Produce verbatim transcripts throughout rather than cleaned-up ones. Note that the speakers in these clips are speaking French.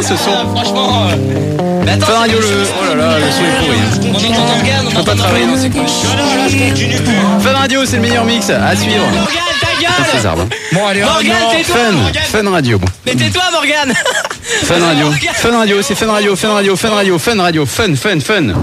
ce son. Ah, franchement. Euh... Attends, Fun Radio, le. Oh là là, le son est pourri. On entend Morgane. Je peux pas travailler dans ces conditions. Fun Radio, c'est le meilleur mix à suivre. Morgane, ta gueule. C'est ça. Bon, allez, Morgane, tais-toi. Fun, Fun Radio. Mais tais-toi, Morgane. Fun Radio. Fun Radio, c'est Fun Radio, Fun Radio, Fun Radio, Fun Radio, Fun, Fun, Fun.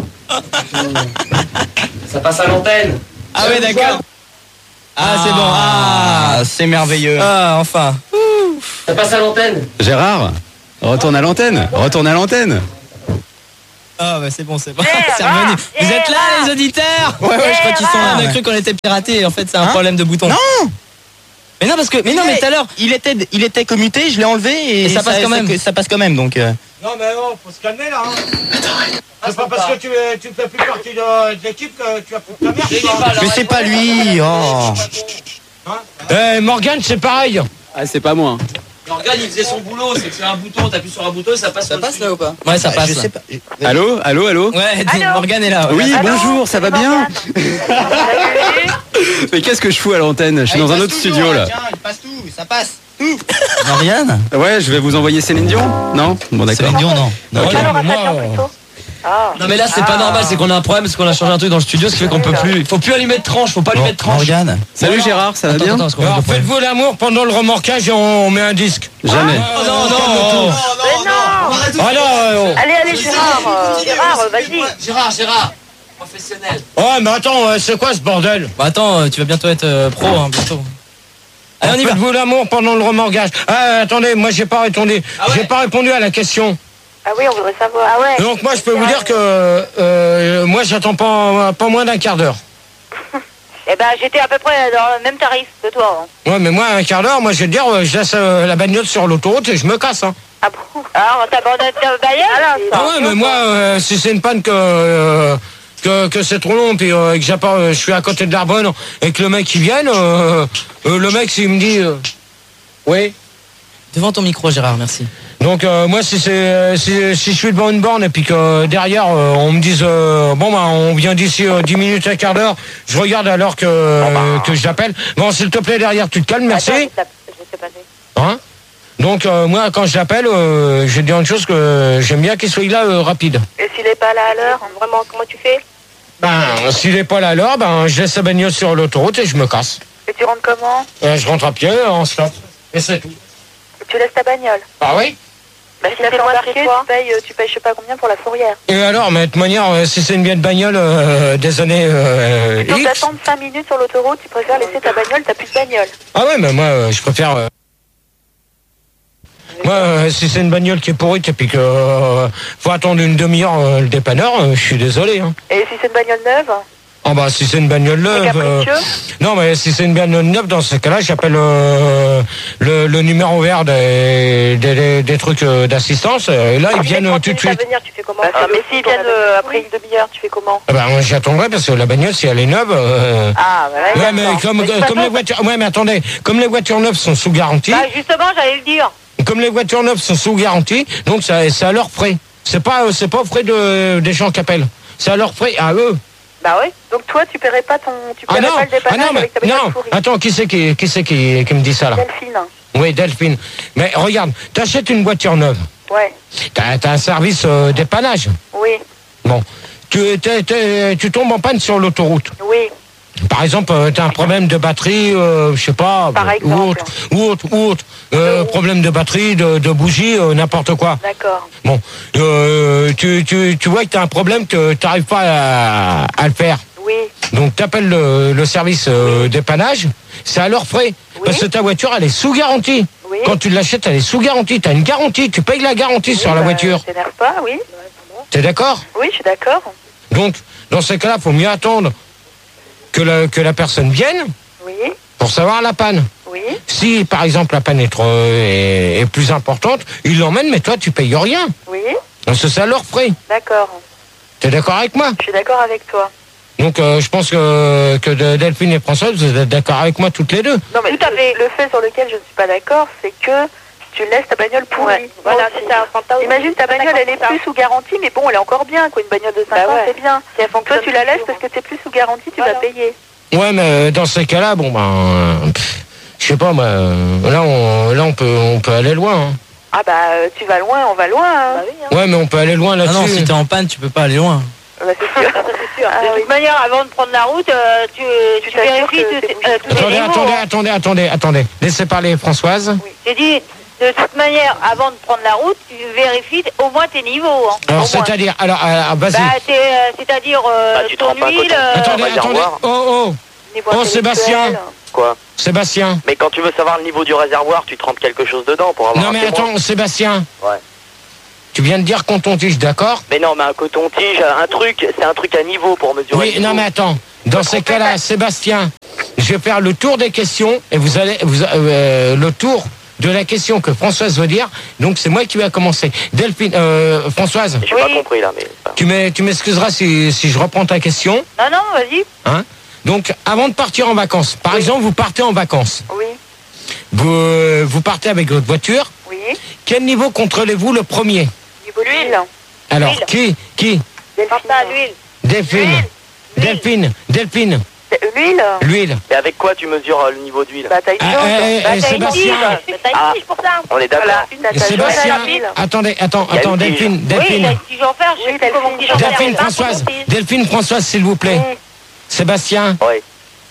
Ça passe à l'antenne. Ah ouais, d'accord. Ah, c'est bon. Ah, c'est merveilleux. Ah, enfin. Ça passe à l'antenne. Gérard, retourne à l'antenne. Retourne à l'antenne. Ah bah c'est bon, c'est bon. C'est revenu. Vous êtes là, les auditeurs? Ouais, ouais, je crois qu'ils sont là. On a cru qu'on était piratés et en fait c'est un hein problème de bouton. Non. Mais non, parce que mais non, mais tout à l'heure il était il était commuté, je l'ai enlevé et, et ça, ça passe quand même. Ça, ça passe quand même donc. Euh... Non mais non, faut se calmer là. Hein. C'est pas parce que tu tu fais plus partie de, de l'équipe que tu as foutu ta merde. Mais c'est pas lui. Oh. Hein eh Morgane, c'est pareil. Ah, c'est pas moi. Morgane, il faisait son boulot, c'est que c'est un bouton, t'appuies sur un bouton et ça passe. Ça passe là ou pas? Ouais, ça passe. Je sais pas. Allô, allô, allô. Ouais, Morgane est là. Ouais. Oui, allô, bonjour, ça va bien? Mais qu'est-ce que je fous à l'antenne? Je suis ah, dans un autre studio toujours, là. Tiens, il passe tout, ça passe. Tout. Marianne? Ouais, je vais vous envoyer Céline Dion. Non? Bon, d'accord. Céline Dion, non. Non, okay. alors, moi, euh... ah. Non mais là c'est ah. pas normal, c'est qu'on a un problème, parce qu'on a changé un truc dans le studio, ce qui fait qu'on peut plus. Faut plus allumer de tranche, faut pas allumer de tranche. Morgane. Salut non, Gérard, ça va attends, bien? attends, attends, alors faites-vous l'amour pendant le remorquage et on, on met un disque. Jamais. Ah, non, non, non, non, mais non. Alors, euh, allez, allez Gérard, euh, Gérard, vas-y. Gérard, Gérard, professionnel. Oh mais attends, euh, c'est quoi ce bordel? Bah attends, tu vas bientôt être euh, pro, hein, bientôt. Allez, on y va. Faites-vous l'amour pendant le remorquage. Ah attendez, moi j'ai pas répondu. Ah ouais. J'ai pas répondu à la question. Ah oui, on voudrait savoir. Ah ouais. Donc moi je peux vous dire que euh, moi j'attends pas, pas moins d'un quart d'heure. Eh ben j'étais à peu près dans le même tarif que toi. Hein. Ouais mais moi un quart d'heure, moi je vais te dire, je laisse euh, la bagnole sur l'autoroute et je me casse. Hein. Ah bon? Alors t'abandonnes ta bagnole? Ah ouais mais moi euh, si c'est une panne que... Euh, Que, que c'est trop long, puis euh, que j'ai pas, euh, je suis à côté de l'Arbonne et que le mec il vienne, euh, euh, le mec s'il me dit, euh, oui. Devant ton micro, Gérard, merci. Donc euh, moi si c'est si, si je suis devant une borne et puis que euh, derrière euh, on me dise euh, bon bah on vient d'ici euh, dix minutes un quart d'heure, je regarde à l'heure que euh, que j'appelle. Bon s'il te plaît derrière tu te calmes, merci. Attends, je sais pas. Hein? Donc euh, moi quand je l'appelle, euh, je vais dire une chose que j'aime bien qu'il soit là euh, rapide. Et s'il est pas là à l'heure, vraiment comment tu fais? Ben s'il est pas là à l'heure, ben je laisse la bagnole sur l'autoroute et je me casse. Et tu rentres comment? euh, Je rentre à pied en stop. Et c'est tout. Et tu laisses ta bagnole? Ah oui? Bah si t'es embarqué, tu payes, tu payes je sais pas combien pour la fourrière. Et alors, mais de toute manière, si c'est une vieille bagnole euh, des années euh, donc X... t'attends cinq minutes sur l'autoroute, tu préfères laisser ta bagnole, t'as plus de bagnole. Ah ouais, mais moi, euh, je préfère... Euh... Moi, euh, si c'est une bagnole qui est pourrite et puis que euh, faut attendre une demi-heure euh, le dépanneur, euh, je suis désolé. Hein. Et si c'est une bagnole neuve? Ah bah si c'est une bagnole neuve... Euh, non mais si c'est une bagnole neuve, dans ce cas-là, j'appelle euh, le, le numéro vert des, des, des, des trucs euh, d'assistance. Et là, ils viennent euh, tout de suite. Venir, tu fais comment? Bah, mais s'ils viennent euh, après une demi-heure, tu fais comment? Ah bah moi j'attendrai parce que la bagnole, si elle est neuve... Euh, ah bah ouais, mais comme, mais comme les voitures... Ouais mais attendez, comme les voitures neuves sont sous garantie... Bah justement, j'allais le dire. Comme les voitures neuves sont sous garantie, donc ça, c'est à leurs frais. C'est pas, c'est pas aux frais de, des gens qui appellent. C'est à leurs frais, à eux. Bah oui. Donc toi, tu paierais pas ton, tu paierais ah non, pas le dépannage ah non, avec ta bagnole non. pourrie. Attends, qui c'est qui, qui c'est qui, qui me dit ça là? Delphine. Oui, Delphine. Mais regarde, t'achètes une voiture neuve. Ouais. T'as, t'as un service euh, dépannage. Oui. Bon, tu, t'es, t'es, tu tombes en panne sur l'autoroute. Oui. Par exemple, euh, t'as un problème de batterie, euh, je sais pas, Par ou autre, ou autre, ou autre, euh, problème de batterie, de, de bougie, euh, n'importe quoi. D'accord. Bon, euh, tu, tu, tu vois que t'as un problème que t'arrives pas à, à le faire. Oui. Donc t'appelles le, le service euh, dépannage, c'est à leurs frais, oui. Parce que ta voiture elle est sous garantie. Oui. Quand tu l'achètes, elle est sous garantie. T'as une garantie, tu payes la garantie oui, sur la bah, voiture. T'énerve pas, oui. T'es d'accord? Oui, je suis d'accord. Donc, dans ces cas-là, faut mieux attendre que la, que la personne vienne oui. pour savoir la panne. Oui. Si, par exemple, la panne est, trop, est, est plus importante, ils l'emmènent, mais toi, tu payes rien. Oui. Donc, c'est à leurs frais. D'accord. T'es d'accord avec moi? Je suis d'accord avec toi. Donc, euh, je pense que, que Delphine et Françoise, vous êtes d'accord avec moi toutes les deux. Non, mais tout à fait. Le fait sur lequel je ne suis pas d'accord, c'est que tu laisses ta bagnole pourrie. Ouais. Voilà, c'est ça. Imagine ta bagnole, elle est plus sous garantie, mais bon, elle est encore bien, quoi. Une bagnole de cinq bah ans, ouais. C'est bien. Si toi, tu la laisses parce que t'es plus sous garantie, tu voilà. Vas payer. Ouais, mais dans ces cas-là, bon, ben, je sais pas, ben, là, on, là, on peut, on peut aller loin. Hein. Ah bah euh, tu vas loin, on va loin. Hein. Bah oui, hein. Ouais, mais on peut aller loin Ah là-dessus. non, si t'es en panne, tu peux pas aller loin. Bah, c'est sûr. c'est sûr. Ah, de toute manière, avant de prendre la route, euh, tu, tu vérifies tout, euh, tous Attendez, les niveaux. attendez, hein. attendez, attendez, attendez. Laissez parler Françoise. Oui. J'ai dit, de toute manière, avant de prendre la route, tu vérifies au moins tes niveaux. Hein, Alors, au moins. c'est-à-dire, alors, alors vas-y. Bah, t'es, euh, c'est-à-dire euh, Bah, tu te ton rends pas huile. compte. euh, attendez, attendez. Oh, oh. Niveau Oh, Sébastien. intellectuel. Quoi? Sébastien. Mais quand tu veux savoir le niveau du réservoir, tu trempes quelque chose dedans pour avoir Non, un mais témoin. attends, Sébastien. Ouais. Tu viens de dire coton-tige, d'accord? Mais non, mais un coton-tige, un truc, c'est un truc à niveau pour mesurer. Oui, le non, niveau. mais attends. Dans ces cas-là, Sébastien, je vais faire le tour des questions et vous allez, vous, euh, le tour de la question que Françoise veut dire. Donc, c'est moi qui vais commencer. Delphine, euh, Françoise, J'ai Oui. pas compris là, mais. enfin, tu m'es- tu m'excuseras si, si je reprends ta question. Non, non, vas-y. Hein? Donc, avant de partir en vacances, par exemple, vous partez en vacances. Oui, Vous, euh, vous partez avec votre voiture. oui. Quel niveau contrôlez-vous le premier? Niveau l'huile. Alors, L'huile. qui Qui Papa, l'huile. Delphine. L'huile. Delphine. Delphine. L'huile. L'huile. Et avec quoi tu mesures euh, le niveau d'huile? Bah t'as une Ah, jauge. eh, Bah, eh, t'as une Sébastien. tige. Bah, T'as une Ah. tige pour ça. On est d'accord. Voilà, t'as ta jauge Sébastien, à l'huile. attendez, attends, Il y a attends, une tige. Delphine, Oui, t'as Delphine, une tige en fer. Je sais Oui, plus comment on dit en fer. Delphine, Pas Françoise, ton tige. Delphine, Françoise, s'il vous plaît. Oui. Sébastien, Ouais.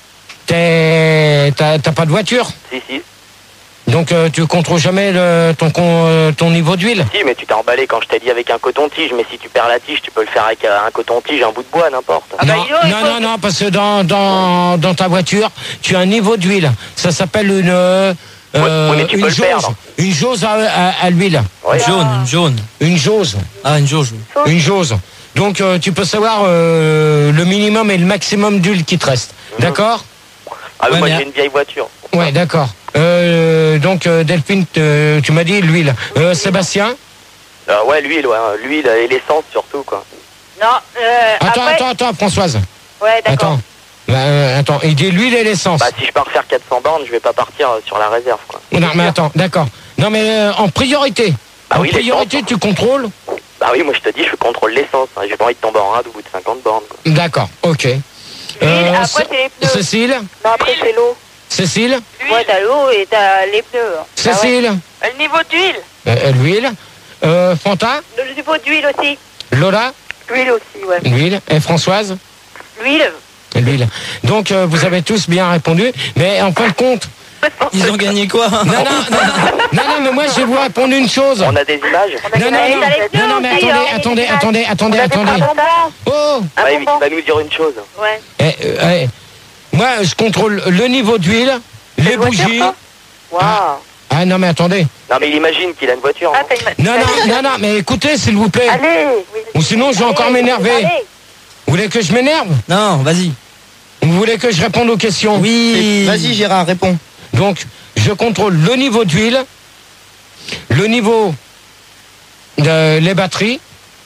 t'es- t'as t'as pas de voiture, Si, si. donc euh, tu contrôles jamais le, ton, con- euh, ton niveau d'huile. Si, mais tu t'es emballé quand je t'ai dit avec un coton-tige. Mais si tu perds la tige, tu peux le faire avec euh, un coton-tige, un bout de bois, n'importe. Ah bah, non, dis donc, il non, faut- non, non, parce que dans, dans, dans ta voiture, tu as un niveau d'huile. Ça s'appelle une, euh, Ouais, ouais, mais tu une peux le jauge, perdre. une jauge à, à, à l'huile, Ouais. Une jaune, une jaune. une jauge. Ah, une jauge. oui. Une jauge. Donc euh, tu peux savoir euh, le minimum et le maximum d'huile qui te reste. D'accord? Ah, mais Ouais, moi mais- j'ai une vieille voiture. Ouais, d'accord. Euh, donc euh, Delphine, te- tu m'as dit l'huile. Euh, Sébastien? Euh, ouais, l'huile, ouais. hein. L'huile et l'essence surtout, quoi. Non, euh, Attends, après... attends, attends, Françoise. Ouais, d'accord. Attends. Bah, euh, attends, il dit l'huile et l'essence. Bah, si je pars faire quatre cents bornes, je vais pas partir euh, sur la réserve, quoi. Non, mais attends, d'accord. Non, mais euh, en priorité. Bah en oui, priorité, l'essence. tu contrôles? Bah oui, moi je te dis, je contrôle l'essence. hein. J'ai pas envie de tomber en rade au bout de cinquante bornes, quoi. D'accord, ok. L'huile, après, Cé- c'est les pneus. Cécile? Non, après c'est l'eau. Cécile? Ouais, t'as l'eau et t'as les pneus. hein. Cécile? Le niveau d'huile. Euh, euh, l'huile. Euh, Fanta? Le niveau d'huile aussi. Lola? L'huile aussi, ouais. L'huile. Et Françoise? L'huile. L'huile. Donc euh, vous avez tous bien répondu, mais en fin de compte, Ils ont gagné quoi? non, non, non, non, non, non, mais moi je vais vous répondre une chose. On a des images. Non, non, Et non, t'as les pneus non, non, mais aussi, attendez, hein. attendez, attendez, attendez, On a des attendez. bonbons. Oh, Un Ouais, il bonbon. va nous dire une chose. Ouais. eh, euh, eh, moi je contrôle le niveau d'huile, les une voiture, bougies. toi Waouh. Ah non, mais attendez. Non, mais il imagine qu'il a une voiture. Ah, hein. t'as une... Non, non, non, non, mais écoutez, s'il vous plaît. Allez. Oui. Ou sinon je vais encore m'énerver. Allez. Vous voulez que je m'énerve? Non, vas-y. Vous voulez que je réponde aux questions? Oui. Vas-y, Gérard, réponds. Donc, je contrôle le niveau d'huile, le niveau de les batteries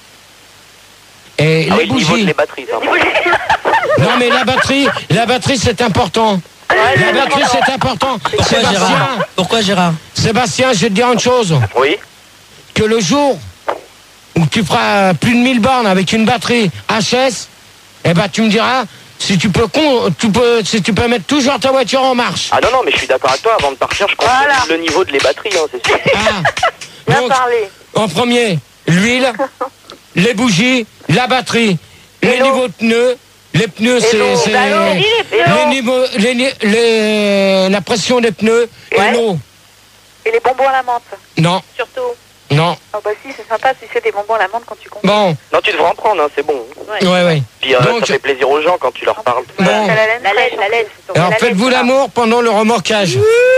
et Ah les oui, le niveau de bougies. les batteries. ça. Non, mais la batterie, la batterie c'est important. La batterie c'est important. Pourquoi Sébastien, Gérard? Pourquoi Gérard? Sébastien, je vais te dire une chose, Oui. que le jour où tu feras plus de mille bornes avec une batterie H S, eh ben tu me diras si tu peux con, tu peux, si tu peux mettre toujours ta voiture en marche. Ah non, non, mais je suis d'accord avec toi. Avant de partir, je contrôle Voilà. le niveau de les batteries, hein, c'est sûr. Ah. Bien Donc, parlé. en premier, l'huile, les bougies, la batterie, Et les l'eau. niveaux de pneus. Les pneus, c'est l'eau. c'est- Bah, l'eau, dis les Et pneus. les niveaux, les, ni- les- la pression des pneus Ouais. et l'eau. Et les bonbons à la menthe. Non, Surtout. non. Ah bah si, c'est sympa si c'est des bonbons à la menthe quand tu comptes. Bon, Non, tu devrais en prendre, hein, c'est bon. ouais, ouais. Puis euh, Donc- ça fait plaisir aux gens quand tu leur parles. Bon. T'as la laine La laine, fraîche, la en laine. plus. Alors La faites-vous laine, l'amour pendant le remorquage.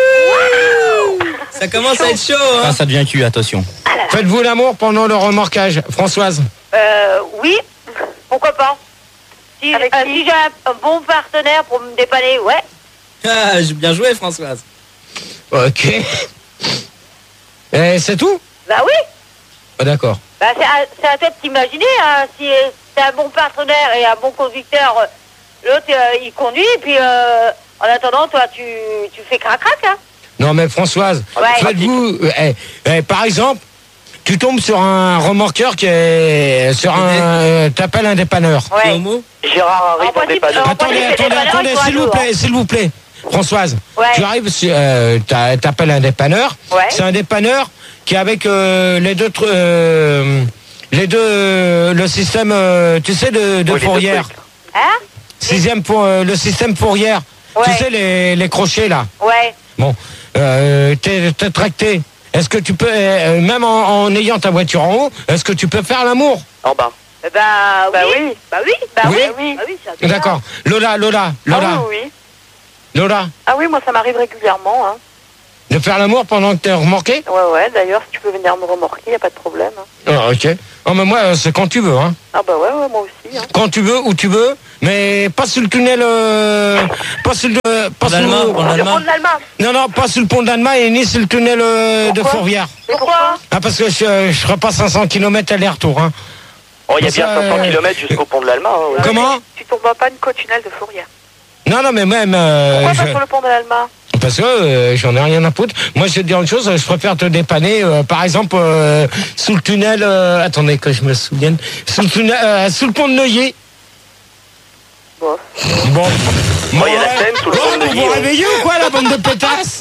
Ça commence à être chaud, hein. Ah, ça devient cul, attention. Faites-vous l'amour pendant le remorquage. Françoise. Euh, oui. Pourquoi pas? Si, Avec euh, qui si j'ai un, un bon partenaire pour me dépanner, ouais. Ah, j'ai bien joué, Françoise. Ok. Et c'est tout? Bah oui. Ah, d'accord. Bah c'est à, c'est à toi de t'imaginer, hein, si t'as un bon partenaire et un bon conducteur, euh, l'autre euh, il conduit, et puis euh, en attendant, toi tu, tu fais crac-crac, hein. Non mais Françoise, Ouais. faites-vous, euh, eh, eh, par exemple, tu tombes sur un remorqueur qui est sur un, euh, t'appelles un dépanneur. T'es Ouais. homo? Gérard arrive En au principe, dépanneur. en Attendez, principe, les attendez, dépanneurs, attendez, ils sont s'il à vous dos, plaît, s'il vous plaît. Françoise, Ouais. tu arrives, sur- euh, t'a- t'appelles un dépanneur. Ouais. C'est un dépanneur qui est avec euh, les deux, tr- euh, les deux, euh, le système, euh, tu sais, de, de Oui, les deux fourrière. trucs. Hein? Sixième pour euh, le système fourrière. Ouais. Tu sais les, les crochets là. Ouais. Bon, euh, t'es, t'es tracté. Est-ce que tu peux, euh, même en, en ayant ta voiture en haut, est-ce que tu peux faire l'amour? En bas. Eh ben, Bah oui. oui. Bah oui. Bah Oui. oui. Oui. Bah oui, ça va. D'accord. Lola, Lola, Lola, Ah oui, oui. Lola, Ah oui, moi ça m'arrive régulièrement. Hein. de faire l'amour pendant que t'es remorqué? Ouais, ouais, d'ailleurs, si tu peux venir me remorquer, y a pas de problème. Hein. Ah, ok. Oh, mais moi, euh, c'est quand tu veux, hein. Ah bah ouais, ouais, moi aussi. Hein. Quand tu veux, où tu veux, mais pas sur le tunnel, euh, pas sur le, pas sur L'Allemagne, le- pour Le pont l'Allemagne. de l'Allemagne. non, non, pas sur le pont d'Allemagne et ni sur le tunnel euh, de Pourquoi Fourvière. Pourquoi? Ah, parce que je, je ferai pas cinq cents kilomètres aller-retour, hein. Oh, il y a Mais bien ça, cinq cents euh, kilomètres jusqu'au pont de l'Allemagne. Hein, ouais. Comment? Tu tomberas pas une côte tunnel de Fourrière. Non, non, mais même, euh, Pourquoi je- pas sur le pont de l'Alma? parce que euh, j'en ai rien à foutre. Moi, je vais te dire une chose, je préfère te dépanner, euh, par exemple, euh, sous le tunnel, euh, attendez que je me souvienne, sous le tunnel, euh, sous le pont de Neuilly. Bon. Bon. Oh, il y a la Seine sous le Bon, pont de vous Neuilly, vous ouais. réveillez ou quoi, la bande de pétasses?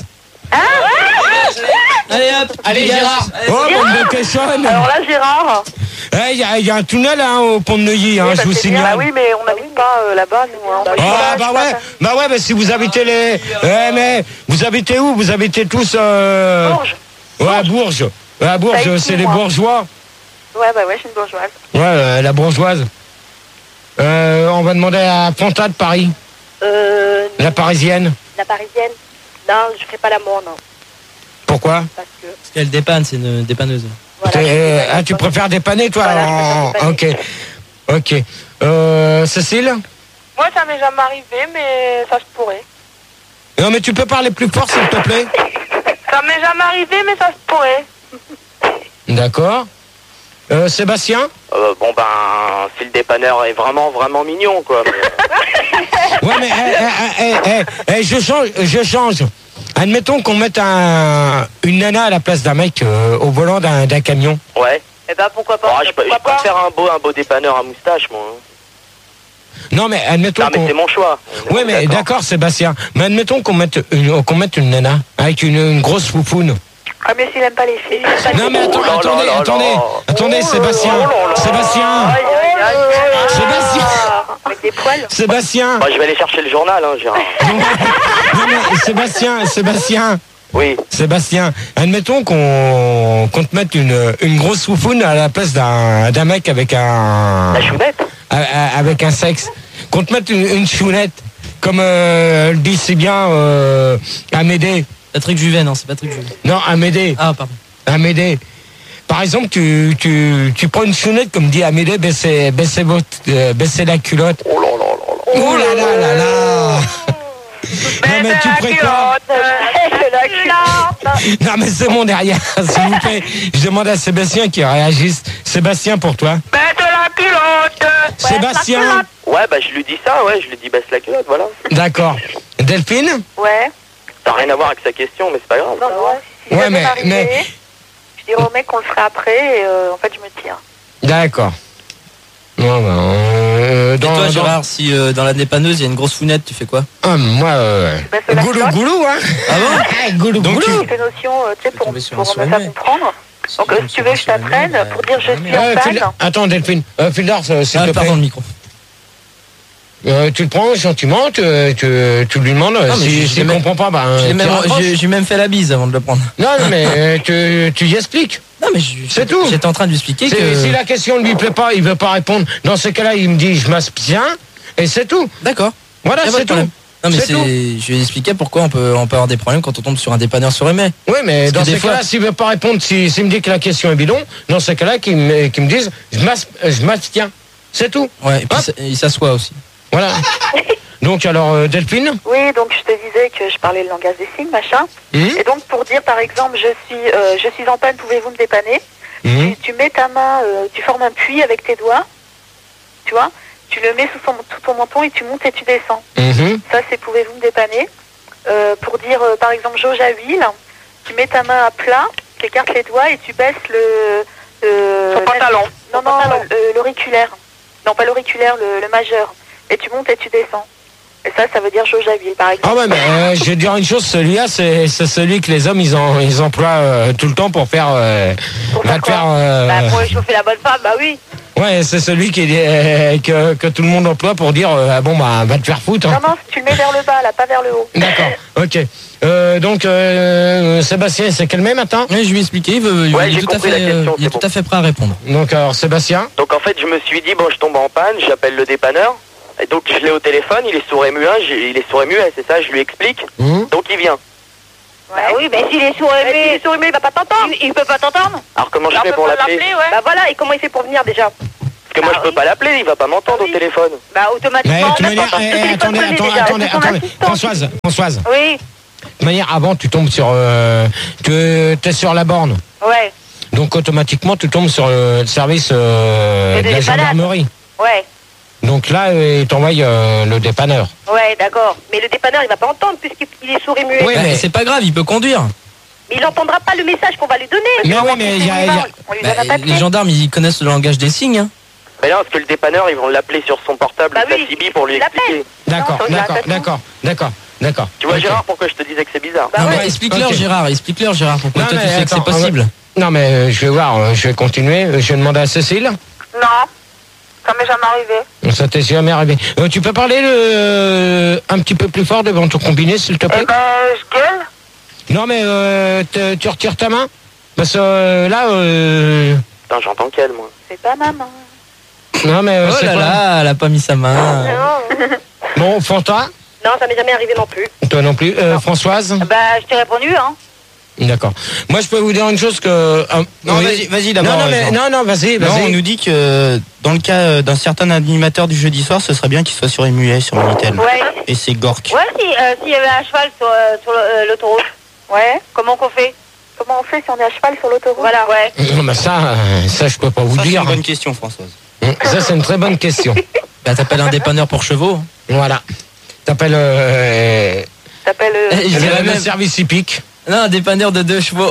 Allez hop, Allez, Gérard. Oh, bande de questionnes. Alors là, Gérard. Eh, Il y, a- il y a un tunnel hein, au pont de Neuilly, hein, oui, bah, je vous c'est bien. signale. Bah oui, mais on n'habite pas euh, là-bas, nous. Hein. On va Ah pas- bah je sais ouais, pas. bah ouais, mais si vous habitez les, eh mais vous habitez où? Vous habitez tous euh... Bourges. Ouais, à Bourges. Ouais, à Bourges, Tahiti, c'est les moi. bourgeois. Ouais, bah ouais, je suis une bourgeoise. Ouais, euh, la bourgeoise. Euh, on va demander à Fanta de Paris, Euh, la parisienne. la parisienne. Non, je ferai pas l'amour, non. Pourquoi? Parce que. Parce qu'elle dépanne, c'est une dépanneuse. Voilà, T'es- je euh, fais pas ah, tu l'amour. préfères dépanner, toi? Voilà, je en- préfère Ok. Ok. Euh, Cécile? Moi, ça m'est jamais arrivé, mais ça se pourrait. Non, mais tu peux parler plus fort, s'il te plaît? Ça m'est jamais arrivé, mais ça se pourrait. D'accord. Euh, Sébastien? Euh, bon, ben, si le dépanneur est vraiment, vraiment mignon, quoi. Mais, Ouais, mais eh, eh, eh, eh, eh, je change, je change. Admettons qu'on mette un, une nana à la place d'un mec euh, au volant d'un d'un camion. euh, ouais. Eh ben, pourquoi pas? Oh, je peux, je pourquoi peux pas? faire un beau, un beau dépanneur à moustache, moi. hein. Non, mais admettons Non, mais qu'on... c'est mon choix. Ouais, mais d'accord, Sébastien. Mais admettons qu'on mette une, qu'on mette une nana avec une, une grosse foufoune. Ah, mais s'il aime pas les filles. Non, mais attends, Oh là là attendez, là attendez, là. attendez, Sébastien, Oh là là. Sébastien, Aïe, aïe, aïe. Sébastien, Avec des poils. Sébastien. Bah, je vais aller chercher le journal, hein, Gérard. Non, mais Sébastien, Sébastien, Oui. Sébastien. Admettons qu'on qu'on te mette une, une grosse foufoune à la place d'un d'un mec avec un La chounette. a- a- avec un sexe. Qu'on te mette une, une chounette, comme euh, le dit si bien euh, Amédée. Patrick Juvet, non, c'est Patrick Juvet. Non, Amédée. Ah, pardon. Amédée. Par exemple, tu, tu, tu prends une chounette, comme dit Amédée, baissez, baissez, votre, euh, baissez la culotte. Oh là là là là. Oh là là là là. Non mais tu prépares. La culotte. Non mais c'est mon derrière, s'il vous plaît. Je demande à Sébastien qui réagisse. Sébastien pour toi. Mette la culotte. Sébastien. Ouais, bah, je lui dis ça, ouais, je lui dis baisse la culotte, voilà. D'accord. Delphine. Ouais. Ça n'a rien à voir avec sa question, mais c'est pas grave. Non, non. Si Ouais, ça mais- m'est arrivé, mais- je dirais au mec qu'on le ferait après et euh, en fait, je me tire. D'accord. Non, ben, euh, Et dans, toi, dans- Gérard, si euh, dans la dépanneuse, il y a une grosse founette, tu fais quoi? Ah, moi, euh, Baisse la goulou culotte. goulou, hein. Ah bon? Goulou Donc, goulou. C'est une notion, euh, tu sais, pour, tomber sur pour un me faire sommet. comprendre. Donc, euh, si tu veux, je t'apprenne pour dire je suis en Euh, Phil- panne. Attends, Delphine. Euh, Fildar, euh, s'il Ah, te pardon, plaît. le micro. Euh, tu le prends gentiment, tu, tu, tu lui demandes. mais si je- je s'il l'ai même- comprend pas, ben. J'ai tu même, raccroches. j'ai- j'ai même fait la bise avant de le prendre. Non, non, mais euh, tu, tu y expliques. Non, mais je- C'est tout. J'étais en train de lui expliquer C'est- que. Si la question ne lui plaît pas, il veut pas répondre. Dans ce cas-là, il me dit je m'abstiens et c'est tout. D'accord. Voilà, Y a pas de c'est tout. problème. Non, mais C'est c'est, tout. je vais expliquer pourquoi on peut, on peut avoir des problèmes quand on tombe sur un dépanneur sur aimé. Oui, mais Parce dans que ce des fois- cas-là, s'il veut pas répondre, s'il s'il me dit que la question est bidon, dans ce cas-là, qu'il me, qu'il me dise je m'as- je m'abstiens. C'est tout. Ouais, et puis Hop. ça- il s'assoit aussi. Voilà. Donc, alors, euh, Delphine. Oui, donc je te disais que je parlais le langage des signes, machin. Hum, Et donc, pour dire, par exemple, je suis, euh, je suis en panne, pouvez-vous me dépanner? hum. tu, tu mets ta main, euh, tu formes un puits avec tes doigts, tu vois, tu le mets sous, son, sous ton menton et tu montes et tu descends. Mhm. Ça, c'est pouvez-vous me dépanner. Euh, pour dire, euh, par exemple, jauge à huile, tu mets ta main à plat, tu écartes les doigts et tu baisses le... le Son pantalon. Non, Son non, pantalon. le- l'auriculaire. Non, pas l'auriculaire, le, le majeur. Et tu montes et tu descends. Et ça, ça veut dire Jojaville, par exemple. Ah ouais, mais euh, je vais te dire une chose, celui-là, c'est, c'est celui que les hommes, ils, en, ils emploient euh, tout le temps pour faire... Euh, Pour va faire te faire... quoi euh, Bah, pour échauffer la bonne femme, bah oui. ouais, c'est celui qui est, euh, que, que tout le monde emploie pour dire, euh, ah bon, bah, va te faire foutre. Hein. Non, non, tu le mets vers le bas, là, pas vers le haut. D'accord, ok. Euh, donc, euh, Sébastien, c'est calmé maintenant? Oui, je lui ai expliqué, il, veut, il Ouais, est, j'ai tout, à compris fait, la question, euh, il est c'est tout bon. à fait prêt à répondre. Donc, alors, Sébastien? Donc en fait, je me suis dit, bon, je tombe en panne, j'appelle le dépanneur. Et donc je l'ai au téléphone, il est sourd et muet, j'ai- il est sourd et muet, c'est ça, je lui explique. Mmh. Donc il vient. Bah oui, mais s'il est sourd Mais s'il aimé, est sourd, mais il va pas t'entendre. il, il peut pas t'entendre. Alors comment je Alors, fais on peut pour pas l'appeler? ouais. Bah voilà, et comment il fait pour venir déjà? Parce que moi Bah je peux oui. pas l'appeler, il va pas m'entendre Ah au oui. téléphone. Bah Mais automatiquement. de toute manière, attends, eh, je te eh, dis pas attendez, de sonner attendez, déjà, attendez, c'est ton attendez. assistante. Françoise, Françoise. Oui, De toute manière, avant, tu tombes sur... Euh, tu es sur la borne. ouais, Donc, automatiquement, tu tombes sur le service euh, Le de la dépannage. gendarmerie. ouais, Donc là, euh, il t'envoie euh, le dépanneur. ouais, d'accord. Mais le dépanneur, il va pas entendre puisqu'il est sourd et muet. Oui, Bah, mais- c'est pas grave, il peut conduire. Mais il entendra pas le message qu'on va lui donner. Mais On va oui, voir mais si il y a- c'est il y a- vivant. On lui Bah, donne un papier. les gendarmes, ils connaissent le langage des signes. Hein. Mais non, parce que le dépanneur, ils vont l'appeler sur son portable, Bah sa oui, C B pour lui il l'appelle. expliquer. D'accord, Non, ça, d'accord, il a d'accord, d'accord, d'accord. Tu vois Ok. Gérard, pourquoi je te disais que c'est bizarre? Bah non, ouais. mais explique-leur, ok. Gérard, explique-leur, Gérard, pourquoi Non, toi tu mais sais que c'est attends, possible. Non, mais euh, je vais voir, euh, je vais continuer. Euh, Je vais demander à Cécile. Non, ça m'est jamais arrivé. Ça t'est jamais arrivé. Euh, tu peux parler le... un petit peu plus fort devant ton combiné, s'il te plaît? Eh ben, je gueule. Non, mais euh, te- tu retires ta main? Parce que euh, là... Euh... Putain, j'entends qu'elle, moi. C'est pas maman. Non, mais... euh, Oh c'est là pas- là, elle a pas mis sa main. Non. Bon, Fanta, Non, ça m'est jamais arrivé non plus. toi non plus. Euh, Françoise? Bah je t'ai répondu, hein. D'accord. Moi, je peux vous dire une chose que... euh, Non, oui. vas-y, vas-y Non, d'abord. non, mais, Jean. non, non, vas-y, Non, on vas-y. nous dit que dans le cas euh, d'un certain animateur du jeudi soir, ce serait bien qu'il soit sur les muets, sur Minitel. Ouais. Et c'est Gork. Ouais, si, euh, s'il y avait un cheval sur, euh, sur le- euh, l'autoroute, Ouais. comment qu'on fait? Comment on fait si on est à cheval sur l'autoroute? Voilà, ouais. Non, mais ça, euh, ça, je peux pas vous Ça, c'est dire. une bonne question, Françoise. Ça, c'est une très bonne question. Bah, t'appelles un dépanneur pour chevaux. Voilà. T'appelles euh, T'appelles. euh, Je le, dirais le même- service hippique. Non, un dépanneur de deux chevaux.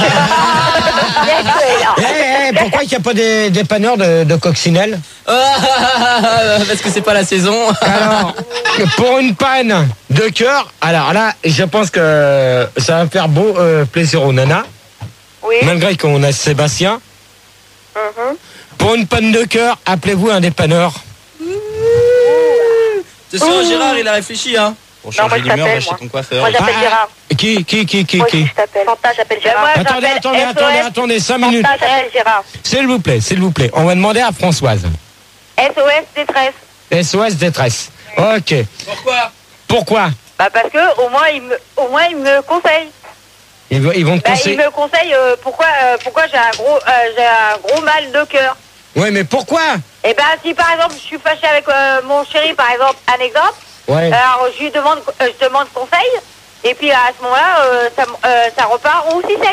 Eh, eh, pourquoi il n'y a pas des dépanneurs de, de coccinelle? Parce que c'est pas la saison. Alors, pour une panne de cœur, alors là, je pense que ça va faire beau euh, plaisir aux nanas, Oui. malgré qu'on a Sébastien. Mhm. Pour une panne de cœur, appelez-vous un dépanneur. Attention, Gérard, il a réfléchi, hein. Pour Non, moi, changer je d'humeur, va t'appelle, chez moi. ton coiffeur. Moi, j'appelle Ah, Gérard. Qui, qui, qui, qui, Moi qui aussi, je t'appelle. Fanta, j'appelle Ben, Gérard. moi, Attendez, j'appelle attendez, S O S. attendez, attendez, cinq minutes. Fanta, j'appelle Gérard. S'il vous plaît, s'il vous plaît, on va demander à Françoise. S O S détresse. S O S détresse. Ok. Pourquoi? Pourquoi? Bah parce que au moins il me, au moins il me conseille. Ils, vont- ils vont te Bah, il conseiller. me conseille euh, pourquoi euh, pourquoi j'ai un gros euh, j'ai un gros mal de cœur. Ouais, mais pourquoi? Et ben si par exemple je suis fâchée avec euh, mon chéri par exemple, un exemple, Ouais. alors je lui demande euh, je demande conseil et puis à ce moment-là euh, ça, m- euh, ça repart aussi sec.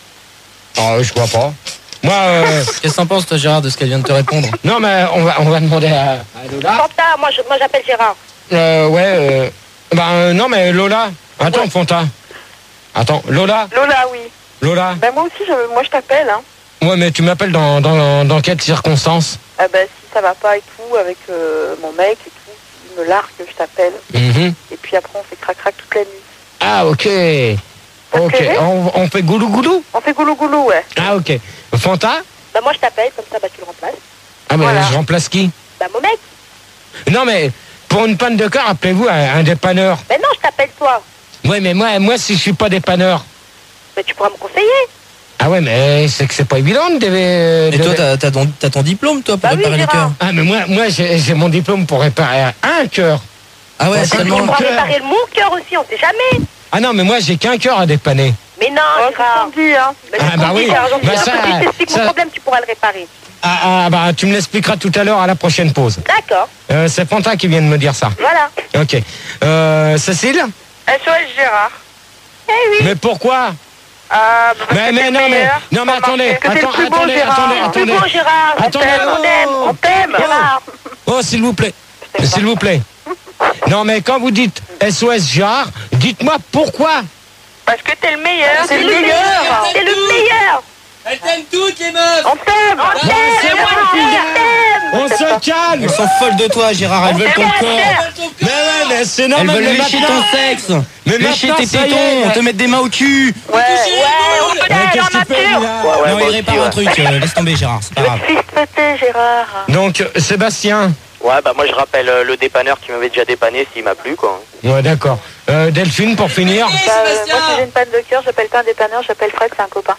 Oh, je vois pas. Moi, euh, Qu'est-ce que t'en penses, toi, Gérard, de ce qu'elle vient de te répondre? non, mais on va, on va demander à, à Lola. Fanta, moi, je- moi j'appelle Gérard. Euh, ouais, euh, bah, euh, non, mais Lola. Attends, Fanta. Attends, Lola. Lola, oui. Lola. Ben moi aussi, je, moi je t'appelle. Hein. Ouais, mais tu m'appelles dans, dans, dans quelles circonstances? Ah ben si ça va pas et tout avec euh, mon mec et tout, il me largue, je t'appelle. Mhm. Et puis après on fait crac-crac toute la nuit. Ah, ok. Ok, Ok. on, on fait goulou-goulou? On fait goulou-goulou, ouais. Ah, ok. Fanta? Bah moi je t'appelle, comme ça bah tu le remplaces. Ah, mais Voilà. je remplace qui? Bah mon mec. Non, mais pour une panne de cœur, appelez-vous un, un dépanneur. Ben non, je t'appelle toi. Ouais, mais moi, moi, si je suis pas dépanneur. Mais tu pourras me conseiller. Ah ouais, mais c'est que c'est pas évident de... de- Et toi, t'as t'as ton, t'as ton diplôme, toi, pour Bah oui, réparer les Gérard. cœurs? Ah, mais moi, moi j'ai j'ai mon diplôme pour réparer un cœur. Ah ouais, Ouais, Tu seulement. pourras cœur. réparer le mon cœur aussi, on sait jamais. Ah non, mais moi, j'ai qu'un cœur à dépanner. Mais non, Oh, Gérard. c'est dit, hein. Mais Ah, c'est bah ton oui. dit, Gérard, j'en suis Bah sûre. ça, Si je t'explique ça- mon problème, tu pourras le réparer. Ah, ah, bah, tu me l'expliqueras tout à l'heure à la prochaine pause. D'accord, Euh, c'est Fanta qui vient de me dire ça. voilà. Ok. Euh, Cécile? S O S Gérard. Eh oui. Mais pourquoi? Ah, bah, Mais, mais non, mais, non, mais attendez, Que t'es le attends, plus beau, attendez, Gérard. attendez, Le plus attendez. beau, Gérard. On Attendez, t'aime, on t'aime, oh. on t'aime, Gérard. Oh, s'il vous plaît. S'il vous plaît. Non, mais quand vous dites S O S Gérard, dites-moi pourquoi. Parce que t'es le meilleur. C'est le meilleur. C'est le meilleur. Elles t'aiment toutes, les meufs! On t'aime, on t'aime, c'est Gérard, moi qui on t'aime. On se calme. Elles sont folles de toi, Gérard. Elles veulent ton corps. Mais ouais, mais mais c'est Elle normal. veut mais lécher maintenant- ton sexe. Mais Lécher maintenant, tes ça y tétons, est. te mettre des mains au cul. Ouais, ouais, on peut Mais aller qu'est-ce en que tu fais, nature. là Ouais, ouais, Non, moi il répare aussi, un ouais. truc. euh, Laisse tomber, Gérard. C'est pas grave. Fils pété, Gérard. Donc, euh, Sébastien. Ouais, bah moi je rappelle euh, le dépanneur qui m'avait déjà dépanné s'il m'a plu, quoi. Ouais, d'accord. Euh, Delphine, pour finir. Bah, euh, moi, si j'ai une panne de cœur, j'appelle pas un dépanneur, j'appelle Fred, c'est un copain.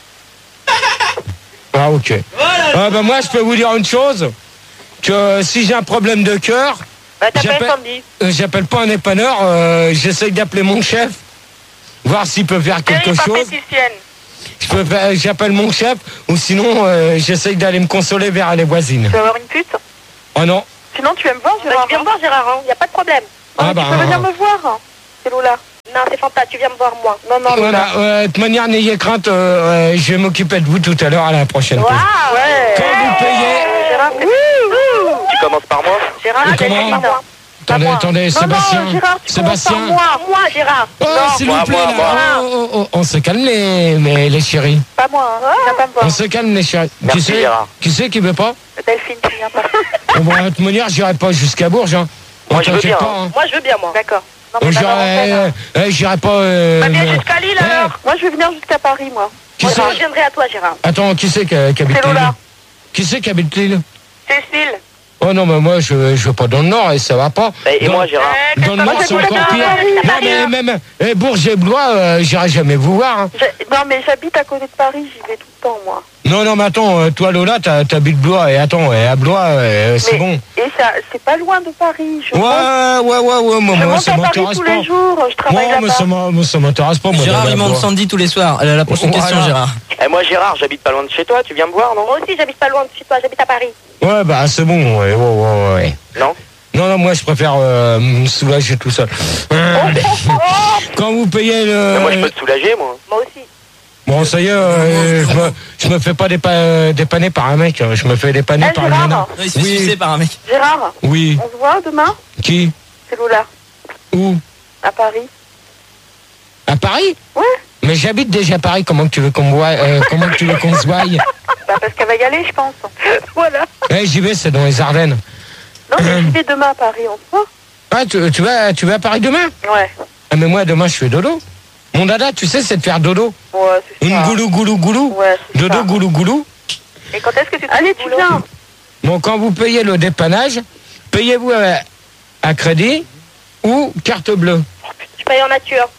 Ah, ok. Ah, bah, moi, je peux vous dire une chose. Que euh, si j'ai un problème de cœur, Bah, t'appelles J'appelle- Sandy. euh, j'appelle pas un dépanneur. Euh, J'essaye d'appeler mon chef. Voir s'il peut faire quelque chose. Péripatéticienne. Je peux faire- J'appelle mon chef. Ou sinon, euh, j'essaye d'aller me consoler vers les voisines. Tu vas avoir une pute. Oh non. Sinon, tu vas me voir, Bah, Gérard. tu viens me voir, Gérard, hein. Y a pas de problème. Ah, bah. Tu peux venir me voir. C'est Lola. Non, c'est Fanta, tu viens me voir, moi. Non, non, Voilà, euh, de toute manière, n'ayez crainte, euh, euh, je vais m'occuper de vous tout à l'heure à la prochaine pause. Waouh, Ouais. Quand vous payez... Gérard, Tu commences par moi? Gérard, Comment Delphine. Attendez, moi. attendez, Non, Sébastien. non, Gérard, tu commences Sébastien. par moi. Moi, Gérard. Oh, Non, s'il moi, vous plaît, moi, là. moi. Oh, oh, oh, on se calme, les, les, les chéris. Pas moi, hein. Tu viens pas me voir. On se calme, les chéris. Merci, qui c'est Gérard. Qui c'est qui veut pas Delphine, tu viens pas. Bon, bon, de toute manière, j'irai pas jusqu'à Bourges. Hein. Moi, je veux T'inquiète bien, pas, hein. Moi, je veux bien, moi. D'accord. Non, Oh, mais pas j'irai d'antenne, hein. euh, euh, j'irai pas... euh, Bah, viens mais- jusqu'à Lille, Eh, alors. Moi, je vais venir jusqu'à Paris, moi. Qui Moi, c'est je viendrai à toi, Gérard. Attends, qui c'est qui, qui habite C'est Lille Lola. Qui c'est qui habite Lille Cécile. Oh non, mais moi, je je veux pas dans le Nord et ça va pas. Et, et Dans- moi, Gérard? Dans le Nord, c'est j'habite encore à pire. Paris. Non, mais même eh, Bourges et Blois, euh, j'irai jamais vous voir. Hein. J'ai- Non, mais j'habite à côté de Paris, j'y vais tout le temps, moi. Non, non, mais attends, euh, toi, Lola, t'as- t'habites Blois, et attends, et à Blois, euh, c'est Mais- bon. Et ça, c'est pas loin de Paris. Je Ouais, monte, ouais, ouais, ouais, moi, je moi monte ça à Paris m'intéresse tous pas. les jours, je travaille Moi, mais là-bas. ça m'en- moi, ça m'intéresse pas, moi. Gérard, d'aller il à monte Blois. Sandy tous les soirs. Euh, La prochaine Voilà. question, Gérard. Et moi, Gérard, j'habite pas loin de chez toi, tu viens me voir, non? Moi aussi, j'habite pas loin de chez toi, j'habite à Paris. Ouais, bah, c'est bon, ouais, ouais, ouais, ouais. Non? Non, non, moi, je préfère euh, me soulager tout seul. Euh, Quand vous payez le... Mais moi, je peux te soulager, moi. Moi aussi. Bon, ça y est, euh, je, me, je me fais pas dépa- dépanner par un mec, hein, je me fais dépanner Eh, par une Gérard. nana. Non, il se fait Oui. sucer par un mec. Gérard, Oui. on se voit demain? Qui C'est Lola. Où À Paris. À Paris Ouais. Mais j'habite déjà à Paris, comment que tu veux qu'on me voie euh, comment que tu veux qu'on se voie Bah, parce qu'elle va y aller, je pense. Voilà. Eh, j'y vais, c'est dans les Ardennes. Non, mais j'y vais demain à Paris, on se voit? Ah, tu, tu, vas, tu vas à Paris demain Ouais. Ah, mais moi, demain, je fais dodo. Mon dada, tu sais, c'est de faire dodo. Ouais, c'est Une ça. goulou, goulou, goulou. Ouais, c'est Dodo, ça. goulou, goulou. Et quand est-ce que tu te Allez, tu viens. Bon, quand vous payez le dépannage, payez-vous à, à crédit ou carte bleue. Je paye en nature.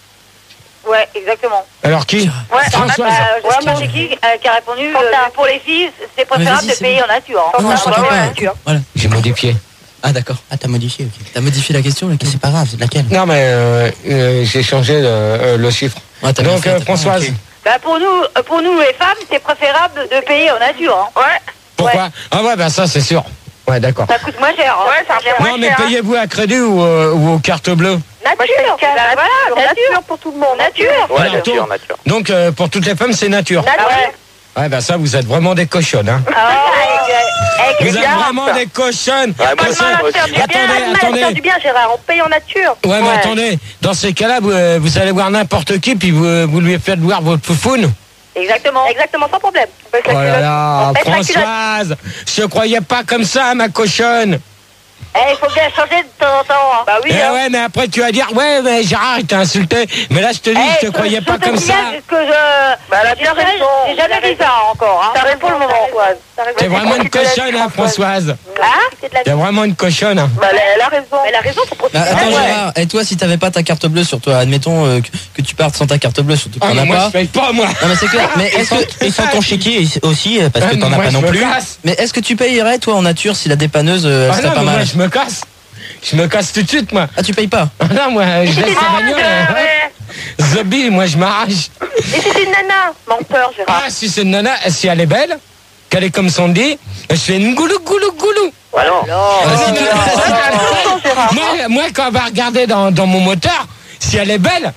Ouais, exactement. Alors qui Ouais, Françoise. Bah, je sais pas c'est qui euh, qui a répondu. euh, pour les filles, c'est préférable vas-y, de c'est payer en nature. hein. Non, je crois Ouais, qu'il y a ouais, pas- en nature. Voilà. J'ai modifié. Ah, d'accord. Ah, t'as modifié, ok. T'as modifié la question, laquelle C'est pas grave, c'est laquelle? Non, mais euh, euh, j'ai changé le, euh, le chiffre. Ouais, t'as bien Donc, fait, euh, t'as- Françoise, ok. Bah, pour nous, euh, pour nous les femmes, c'est préférable de payer en nature. hein. Ouais. pourquoi Ah ouais, bah ça, c'est sûr. Ouais, d'accord. Ça coûte moins cher. hein. Ouais, ça revient Non, mais payez-vous à crédit ou, euh, ou aux cartes bleues. Nature. Moi, je paye Bah, cash. voilà, nature. Nature pour tout le monde. Nature. Ouais, Alors, nature, toi- nature. Donc, euh, pour toutes les femmes, c'est nature. Ah ouais. Ouais, bah ça, vous êtes vraiment des cochonnes. Hein. Ah, avec, euh, avec Vous les êtes gars. vraiment des cochonnes. Ouais, moi Pas de aussi, mal moi à faire aussi. du bien, Attendez, pas de mal à attendez. faire du bien, Gérard. On paye en nature. Ouais, mais Ouais. attendez, dans ces cas-là, vous, euh, vous allez voir n'importe qui, puis vous, vous lui faites voir votre foufoune. Exactement. Exactement, sans problème. On baisse Oh la là culotte. là, On baisse la culotte. Françoise, je croyais pas comme ça, ma cochonne. Eh, il faut bien changer de temps en temps. hein. Bah oui. Eh hein. ouais, mais après tu vas dire, ouais, mais Gérard, il t'a insulté. Mais là, je te dis, Eh, je te croyais pas te comme ça. signale Que je... Bah, elle a bien J'ai jamais- raison. J'ai jamais Elle a dit ça encore. Hein. T'as raison pour le moment, Françoise. T'es vraiment une cochonne, hein, Françoise. Hein T'es vraiment une cochonne. Hein. Bah, elle, elle a raison. Elle a raison, faut profiter. Ah, attends, Ouais. Gérard, et toi, si t'avais pas ta carte bleue sur toi, admettons euh, que, que tu partes sans ta carte bleue, surtout que Ah, t'en mais as moi, pas. je paye pas, moi. Non, mais c'est clair. Mais est-ce que, Et sans ton chéquier aussi, parce que Ah, t'en mais as moi, pas je non me plus. casse. mais est-ce que tu payerais, toi, en nature, si la dépanneuse, euh, elle Ah serait non, pas mais moi, mal? je me casse. Je me casse tout de suite, moi. Ah, tu payes pas? Ah non, moi, je laisse la bagnole. Ah, hein. ouais. Zombie, moi, je m'arrache. Et si c'est une nana? Menteur, Gérard. Ah, si c'est une nana, si elle est belle, qu'elle est comme Sandy, je fais une goulou, goulou, goulou. Ah non. Ah, si tu- Attention, Gérard. Moi, moi, quand on va regarder dans, dans mon moteur, si elle est belle,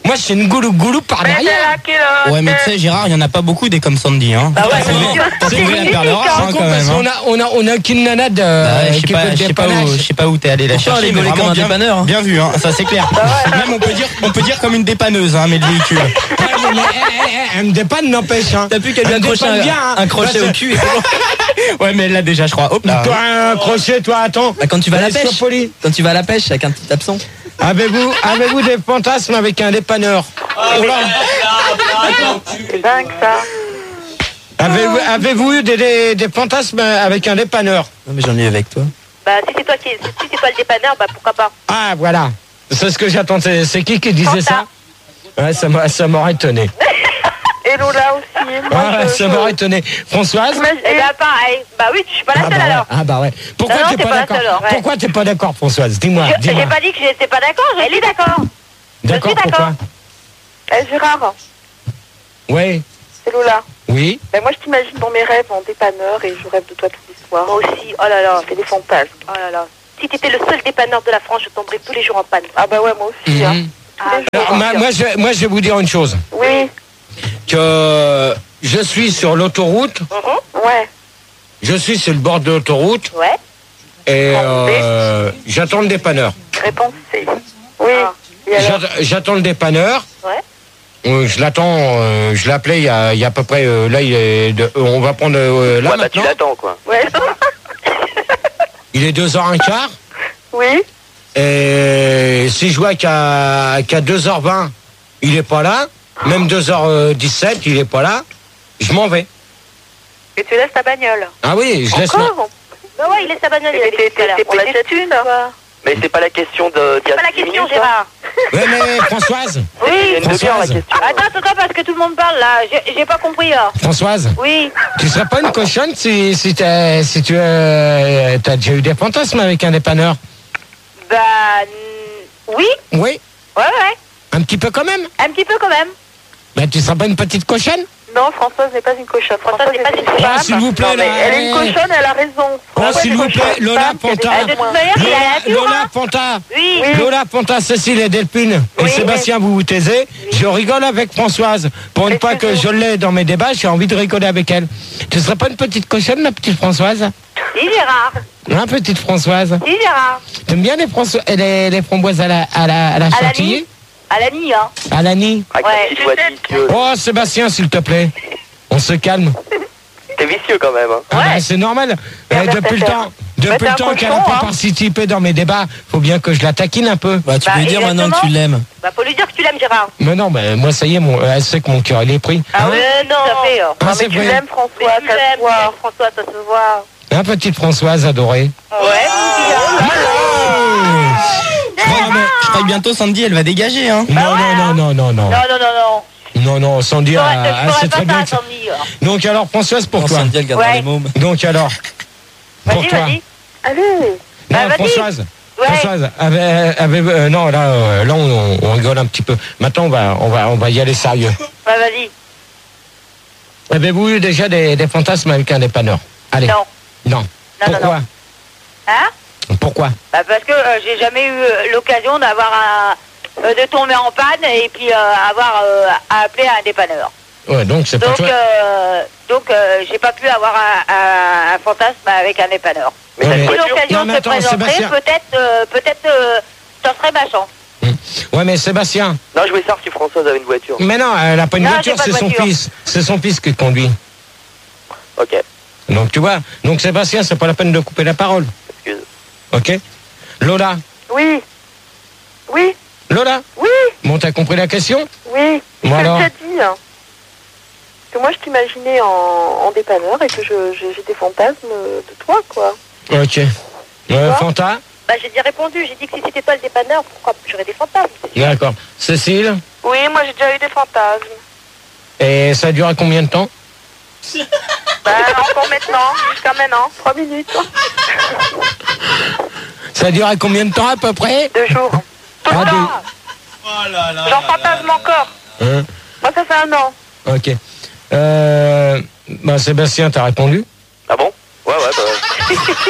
Moi, je suis une goulou goulou par derrière. Ouais, mais tu sais, Gérard, il n'y en a pas beaucoup des comme Sandy. Hein. Bah ouais, c'est vrai, la perle rare, hein, quand même. On a, on a, on a qu'une nana de. Bah ouais, je sais qui pas, fait je des sais pas où, je sais pas où t'es allé la Pourtant, chercher. elle est mais gaulée vraiment comme un bien, dépanneur, hein. bien vu, hein, ça c'est clair. Même on peut dire, on peut dire comme une dépanneuse, hein, mais le véhicule. Ouais, mais, mais, eh, eh, eh, elle me dépanne, n'empêche. Hein. T'as plus qu'à lui Elle me accrocher dépanne un, bien, hein. un crochet Parce- au cul. Et c'est bon. Ouais, mais elle l'a déjà, je crois. Hop là. Toi, un crochet, toi, attends. Bah, quand tu vas à la Allez, pêche. sois poli. Quand tu vas à la pêche avec un petit absent. Avez-vous, avez-vous des fantasmes avec un dépanneur? Oh là. C'est dingue ça. Avez-vous, avez-vous eu des, des, des fantasmes avec un dépanneur? Non, mais j'en ai eu avec toi. Bah si c'est toi qui, si c'est toi le dépanneur, bah pourquoi pas. Ah, voilà. C'est ce que j'attendais. C'est qui qui disait Fanta. ça? Ouais, ça m'a- ça m'aurait étonné. Et Lola aussi. Moi, Ouais, je- ça m'aurait étonné. Françoise? Eh ben pareil. Bah oui, je suis pas la Ah seule bah ouais. alors. Ah bah ouais. Pourquoi Non, non, t'es t'es pas pas la d'accord? seule, alors, ouais. Pourquoi t'es pas d'accord, Françoise? Dis-moi, Je- dis-moi. J'ai pas dit que j'étais pas d'accord, je suis d'accord. D'accord, je suis pourquoi? d'accord. Eh Gérard, Oui, c'est Lola. oui. Ben moi je t'imagine dans mes rêves en dépanneur et je rêve de toi tous les soirs. Moi aussi, oh là là. C'est des fantasmes. Oh là là. Si t'étais le seul dépanneur de la France, je tomberais tous les jours en panne. Ah bah ouais, moi aussi. Hein. Mhm. Tous les jours. Alors, ma- moi, je, moi, je vais vous dire une chose. Oui. Que je suis sur l'autoroute, Mhm. Ouais. je suis sur le bord de l'autoroute Ouais. et euh, j'attends le dépanneur. Réponse C. Oui. Et alors J'att- J'attends le dépanneur. Ouais. Euh, Je l'attends, euh, je l'appelais il y a, il y a à peu près, euh, là, il est de- euh, on va prendre euh, là Ouais, bah tu maintenant. l'attends quoi. Ouais. Il est deux heures quinze. Oui. Et si je vois qu'à qu'à deux heures vingt, il est pas là, même deux heures dix-sept, il est pas là, je m'en vais. Et tu laisses ta bagnole. Ah oui, je laisse ma... Encore Bah ouais, il laisse ta bagnole. Il a dit tout à l'heure. On l'achète une. Mais c'est pas la question de. C'est pas la question, Gérard. Ouais, mais Françoise, Il y a Oui. une demi-heure la Françoise. question. Attends, attends, parce que tout le monde parle là. J'ai j'ai pas compris là. Françoise, Oui. tu serais pas une cochonne si, si, t'as- si tu as déjà eu des fantasmes avec un dépanneur? Bah. n- Oui. Oui, Ouais, ouais. un petit peu quand même. Un petit peu quand même. Mais tu serais pas une petite cochonne? Non, Françoise n'est pas une cochonne. Françoise n'est pas une Oh, femme. s'il vous plaît, Non, mais là, elle est une eh. cochonne, elle a raison. Oh, Ouais, s'il une vous cochonne, plaît, une Lola femme, c'est des- Panta. Eh, de toute manière, il Lola, a la nature, Lola hein. Panta. Oui. Lola Panta, Cécile et Delphine et Oui, Sébastien, vous vous taisez. Je rigole avec Françoise. Pour une fois que je l'ai dans mes débats, j'ai envie de rigoler avec elle. Tu serais pas une petite cochonne, ma petite Françoise? Si, Gérard. Hein, petite Françoise? Si, Gérard. T'aimes bien les, François, les, les framboises à la, à la, à la À la chantilly? nuit. À la nuit, hein. À la nuit? Avec Ouais. ta petite voix vicieuse. Oh, Sébastien, s'il te plaît. On se calme. T'es vicieux quand même. Hein. Ah bah, c'est normal. Et Eh, un depuis le versateur. temps, depuis Ouais, le t'es un temps qu'elle cochon, n'a pas hein. participé dans mes débats, faut bien que je la taquine un peu. Bah, tu Bah, peux lui dire maintenant que exactement. tu l'aimes. Bah, faut lui dire que tu l'aimes, Gérard. Mais non, mais moi, ça y est, mon, elle sait que mon cœur, il est pris. Ah ouais, non. Tout à fait. Ah, Non, c'est mais tu vrai. l'aimes, François, Mais tu ça se l'aimes, voit. François, ça se voit. Hein, petite Françoise adorée. Ouais. Je crois, mais- je crois que bientôt Sandy elle va dégager. Hein. Non, non, non, non, non, non. Non, non, non, non. Non, non, sans dire, Ouais, elle je sait ferai très pas bien ça, que ça- Sandy. alors. Donc alors, Françoise, pour Non, toi. Sandy, elle gardera Ouais. les mômes. Donc alors, pour Vas-y, toi. vas-y. Allez. Non, Bah, vas-y. Françoise. Ouais. Françoise, avait, avait, euh, non, là, euh, là, on, on rigole un petit peu. Maintenant, on va, on va, on va y aller sérieux. Bah, vas-y. Avez-vous eu déjà des, des fantasmes avec un dépanneur? Allez. Non. Non. Non, non, Pourquoi? Hein? Pourquoi? Bah, parce que euh, j'ai jamais eu euh, l'occasion d'avoir un. euh, de tomber en panne et puis euh, avoir euh, à appeler un dépanneur. Ouais, donc c'est pas Donc, toi. euh, donc euh, j'ai pas pu avoir un, un, un fantasme avec un dépanneur. Mais Ouais, t'as mais- une Si voiture. l'occasion Non, mais se attends, présenterait, Sébastien. peut-être, euh, peut-être, euh, ça serait ma chance. Ouais, mais Sébastien. Non, je voulais savoir si Françoise avait une voiture. Mais non, elle n'a pas une Non, voiture, j'ai pas c'est de son voiture. fils. C'est son fils qui conduit. Ok, Donc tu vois, donc Sébastien, c'est pas la peine de couper la parole. excuse. Ok? Lola. Oui. Oui. Lola. Oui. Bon, t'as compris la question? Oui. Bon, Je alors. te l'ai dit. Hein. Que moi, je t'imaginais en, en dépanneur et que je- j'ai j'ai des fantasmes de toi, quoi. Ok. Euh, vois Fanta. Bah, j'ai dit répondu. J'ai dit que si c'était toi le dépanneur, pourquoi j'aurais des fantasmes? D'accord. Cécile. Oui, moi, j'ai déjà eu des fantasmes. Et ça a duré combien de temps? Bah, encore maintenant, jusqu'à maintenant, trois minutes. Ça a duré combien de temps à peu près? Deux jours. Tout Ah, le deux- temps. J'en fantasme encore. Hein? Moi, ça fait un an. Ok. Euh, bah, Sébastien, t'as répondu? Ah bon? Ouais, ouais, bah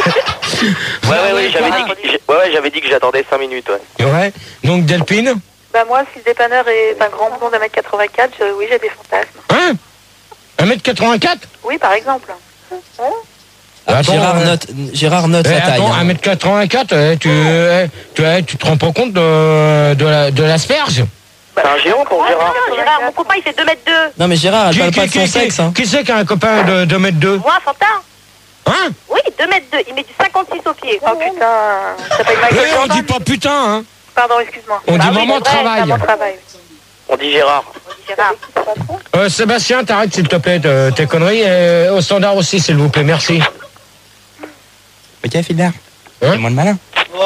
ouais. ouais, ouais, ouais, j'avais dit, que- j'ai- ouais, ouais, j'avais dit que j'attendais cinq minutes, ouais. Ouais. Donc Delphine. Bah moi, si le dépanneur est un grand blond d'un mètre quatre-vingt-quatre, je- oui, j'ai des fantasmes. Hein un mètre quatre-vingt-quatre? Oui, par exemple. Ah, Attends, Gérard, euh, note, Gérard note Eh, la taille. attends, hein. un mètre quatre-vingt-quatre, eh, tu, eh, tu, eh, tu te rends pas compte de, de, la, de l'asperge? C'est un géant pour Gérard. Non, Gérard, mon copain, il fait deux mètres deux. Non, mais Gérard, elle Qui, parle qui, pas de son qui, sexe. qui, Hein. qui c'est qui a un copain de deux mètres deux? Moi, Fantin. Hein? Oui, deux mètres deux. Il met du cinquanté-six au pied. Oh putain, ça s'appelle Eh, Michael on Jordan. dit pas putain, hein. Pardon, excuse-moi. On Bah dit oui, maman c'est vrai, travail. Maman travail. On dit Gérard. Gérard. Euh, Sébastien, t'arrêtes s'il te plaît de tes conneries. Et au standard aussi, s'il vous plaît, merci. Ok, Philbert. Hein? C'est moins de malin.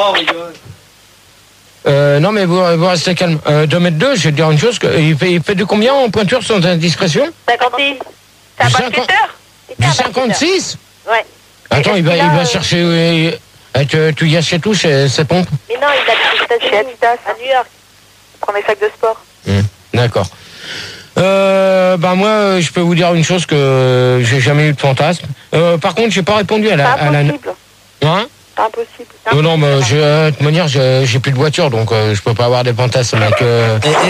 Euh, non, mais vous, vous restez calme. Euh, deux mètres deux, je vais te dire une chose. Que, il, fait, il fait de combien en pointure sans indiscrétion? cinquante-six. C'est un Du basketteur? C'était Du un basketteur. cinquante-six? Ouais. Attends, Et il va, est-ce il qu'il va a, chercher... euh, euh, tu, tu y as chez tout, chez ses pompes? Mais non, il habite aux Chez États-Unis. Adidas, À New York. prends mes sacs de sport. Hum, D'accord. Euh, ben moi, euh, je peux vous dire une chose que euh, j'ai jamais eu de fantasme. Euh, par contre, j'ai pas répondu à la... Pas À la... impossible. Hein? Pas impossible. Euh, non, mais j'ai- euh, de toute manière, j'ai j'ai plus de voiture, donc euh, je peux pas avoir des fantasmes. Avec, euh, Et- et